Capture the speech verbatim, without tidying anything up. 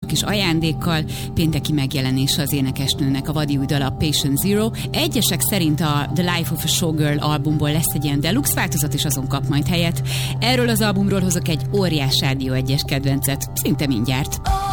kis ajándékkal, pénteki megjelenése az énekesnőnek a vadi új dala Patient Zero. Egyesek szerint a The Life of a Showgirl albumból lesz egy ilyen deluxe változat, és azon kap majd helyet. Erről az albumról hozok egy óriás Rádió egyes kedvencet, szinte mindjárt.